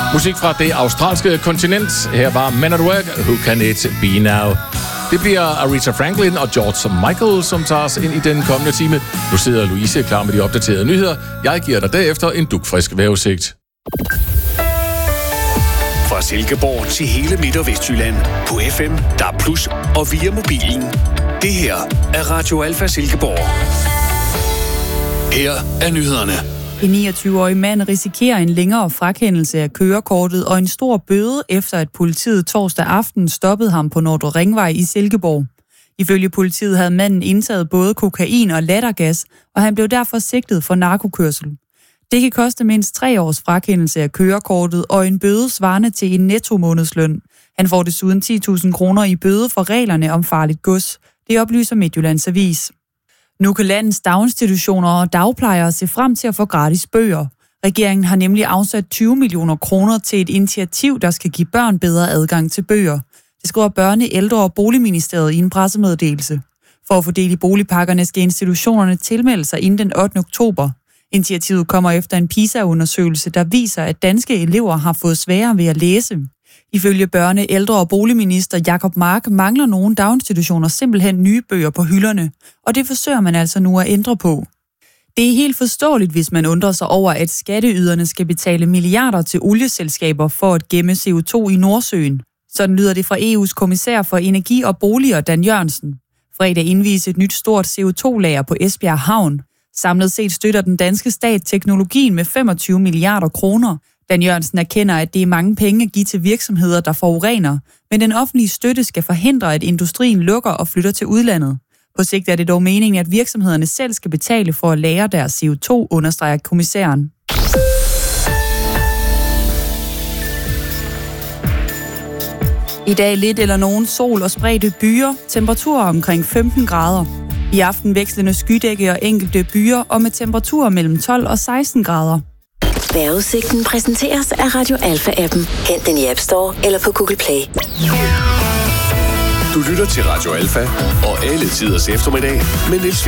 Musik fra det australske kontinent. Her var Men at Work, Who Can It Be Now? Det bliver Aretha Franklin og George Michael, som tager os ind i den kommende time. Nu sidder Louise klar med de opdaterede nyheder. Jeg giver dig derefter en dugfrisk vejrudsigt. Fra Silkeborg til hele Midt- og Vestjylland. På FM, DAB+, og via mobilen. Det her er Radio Alfa Silkeborg. Her er nyhederne. En 29-årig mand risikerer en længere frakendelse af kørekortet og en stor bøde, efter at politiet torsdag aften stoppede ham på Nordre Ringvej i Silkeborg. Ifølge politiet havde manden indtaget både kokain og lattergas, og han blev derfor sigtet for narkokørsel. Det kan koste mindst 3 års frakendelse af kørekortet og en bøde svarende til en netto-månedsløn. Han får desuden 10.000 kroner i bøde for reglerne om farligt gods. Det oplyser Midtjyllands Avis. Nu kan landets daginstitutioner og dagplejere se frem til at få gratis bøger. Regeringen har nemlig afsat 20 millioner kroner til et initiativ, der skal give børn bedre adgang til bøger. Det skriver Børne-, Ældre- og Boligministeriet i en pressemeddelelse. For at få del i boligpakkerne skal institutionerne tilmelde sig inden den 8. oktober. Initiativet kommer efter en PISA-undersøgelse, der viser, at danske elever har fået sværere ved at læse. Ifølge børne-, ældre- og boligminister Jacob Mark mangler nogle daginstitutioner simpelthen nye bøger på hylderne, og det forsøger man altså nu at ændre på. Det er helt forståeligt, hvis man undrer sig over, at skatteyderne skal betale milliarder til olieselskaber for at gemme CO2 i Nordsøen. Sådan lyder det fra EU's kommissær for energi og boliger, Dan Jørgensen. Fredag indviser et nyt stort CO2-lager på Esbjerg Havn. Samlet set støtter den danske stat teknologien med 25 milliarder kroner. Dan Jørgensen erkender, at det er mange penge at give til virksomheder, der forurener, men den offentlige støtte skal forhindre, at industrien lukker og flytter til udlandet. På sigt er det dog meningen, at virksomhederne selv skal betale for at lagre deres CO2, understreger kommissæren. I dag lidt eller nogen sol og spredte byer, temperaturer omkring 15 grader. I aften vekslende skydække og enkelte byer, og med temperaturer mellem 12 og 16 grader. Vejrudsigten præsenteres af Radio Alfa-appen. Hent den i App Store eller på Google Play. Du lytter til Radio Alfa og alle tiders eftermiddag med Niels